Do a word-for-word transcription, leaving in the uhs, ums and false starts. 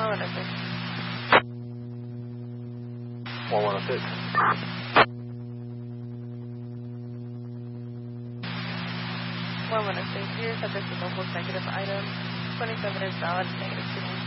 one one six. one one six. one one six. Your subject is a false negative item. twenty-seven is valid, negative two.